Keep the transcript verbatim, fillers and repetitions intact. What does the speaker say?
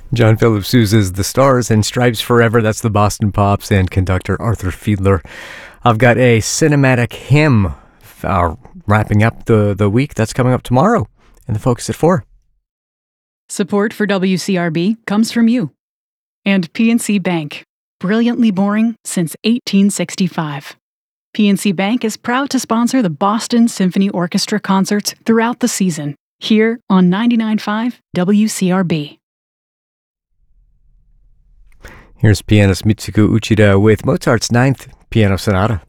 John Philip Sousa's The Stars and Stripes Forever. That's the Boston Pops and conductor Arthur Fiedler. I've got a cinematic hymn uh, wrapping up the, the week. That's coming up tomorrow. And the Focus at four. Support for W C R B comes from you. And P N C Bank. Brilliantly boring since eighteen sixty-five. P N C Bank is proud to sponsor the Boston Symphony Orchestra concerts throughout the season. Here on ninety-nine point five W C R B. Here's pianist Mitsuko Uchida with Mozart's Ninth Piano Sonata.